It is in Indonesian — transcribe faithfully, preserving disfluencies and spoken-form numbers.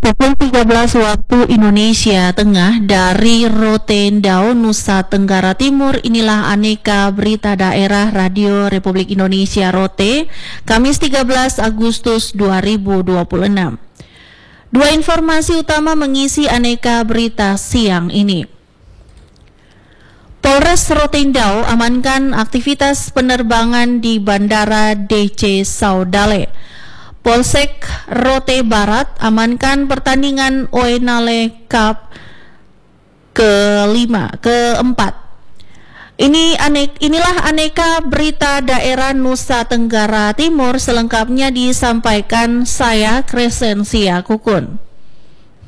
Pukul tiga belas waktu Indonesia Tengah dari Rotendao, Nusa Tenggara Timur. Inilah aneka berita daerah Radio Republik Indonesia Rote, Kamis tiga belas Agustus dua ribu dua puluh enam. Dua informasi utama mengisi aneka berita siang ini. Polres Rotendao amankan aktivitas penerbangan di Bandara D C Saudale. Polsek Rote Barat amankan pertandingan Oenale Cup kelima, keempat. Ini anek, inilah aneka berita daerah Nusa Tenggara Timur, selengkapnya disampaikan saya Crescencia Kukun.